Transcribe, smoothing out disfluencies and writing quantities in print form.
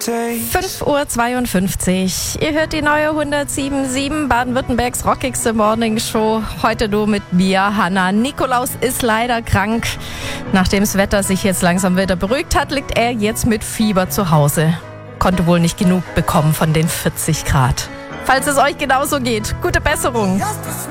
5:52 Uhr. Ihr hört die neue 107.7 Baden-Württembergs rockigste Morningshow. Heute nur mit mir, Hanna. Nikolaus ist leider krank. Nachdem das Wetter sich jetzt langsam wieder beruhigt hat, liegt er jetzt mit Fieber zu Hause. Konnte wohl nicht genug bekommen von den 40 Grad. Falls es euch genauso geht, gute Besserung.